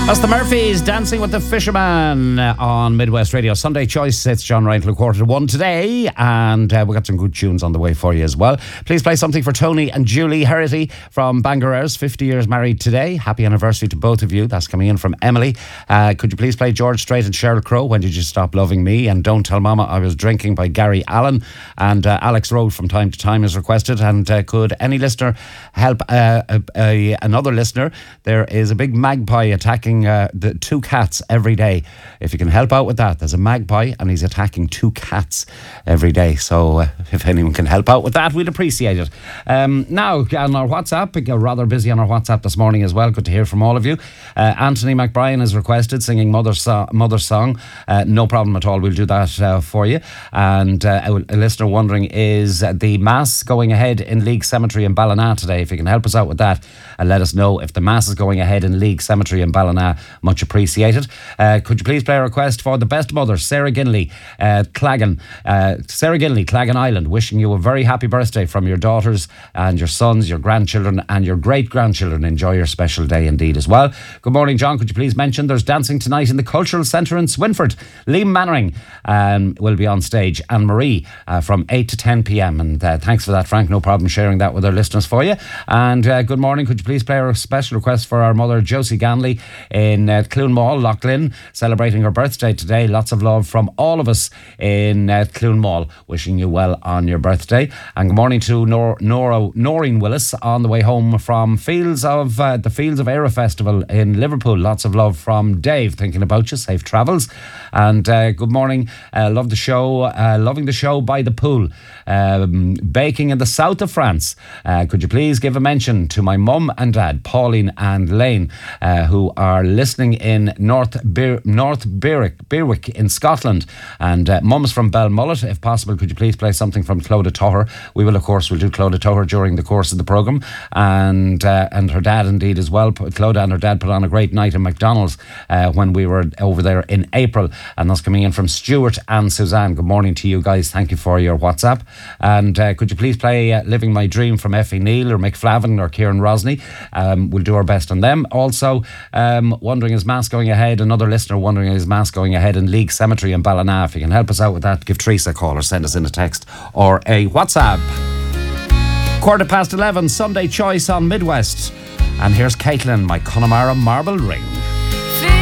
That's the Murphys dancing with the Fisherman on Midwest Radio. Sunday Choice. It's John Ryan till 1:15 today, and we got some good tunes on the way for you as well. Please play something for Tony and Julie Herity from Bangerers, 50 years married today. Happy anniversary to both of you. That's coming in from Emily. Could you please play George Strait and Sheryl Crow, When Did You Stop Loving Me? And Don't Tell Mama I Was Drinking by Gary Allen. And Alex Road from Time to Time is requested. And could any listener help another listener? There is a big magpie attacking the two cats every day. If you can help out with that, there's a magpie and he's attacking two cats every day. So if anyone can help out with that, we'd appreciate it. Now on our WhatsApp, we got rather busy on our WhatsApp this morning as well. Good to hear from all of you. Anthony McBrien has requested singing Mother's Song. No problem at all. We'll do that for you. And a listener wondering, is the Mass going ahead in League Cemetery in Ballina today? If you can help us out with that and let us know if the Mass is going ahead in League Cemetery in Ballina, much appreciated. Could you please play a request for the best mother, Sarah Ginley, Clagan Island, wishing you a very happy birthday from your daughters and your sons, your grandchildren and your great-grandchildren. Enjoy your special day indeed as well. Good morning, John. Could you please mention there's dancing tonight in the Cultural Centre in Swinford. Liam Mannering will be on stage, and Marie from 8 to 10 p.m. And thanks for that, Frank. No problem sharing that with our listeners for you. And good morning. Could you please play a special request for our mother, Josie Ganley, in Clune Mall, Loughlin, celebrating her birthday today. Lots of love from all of us in Clune Mall, wishing you well on your birthday. And good morning to Noreen Willis on the way home from the Fields of Era Festival in Liverpool. Lots of love from Dave, thinking about you. Safe travels. And good morning. Love the show. Loving the show by the pool. Baking in the south of France. Could you please give a mention to my mum and dad, Pauline and Lane, who are listening in North Berwick in Scotland. And mum's from Belmullet. If possible, could you please play something from Clodagh Toher? We'll do Clodagh Toher during the course of the programme. And her dad indeed as well. Clodagh and her dad put on a great night in McDonald's when we were over there in April. And that's coming in from Stuart and Suzanne. Good morning to you guys. Thank you for your WhatsApp. And could you please play Living My Dream from Effie Neal or Mick Flavin or Kieran Rosney? We'll do our best on them. Also, wondering, is Mass going ahead? Another listener wondering, is Mass going ahead in League Cemetery in Ballina? If you can help us out with that, give Teresa a call or send us in a text or a WhatsApp. 11:15, Sunday Choice on Midwest. And here's Caitlin, My Connemara Marble Ring.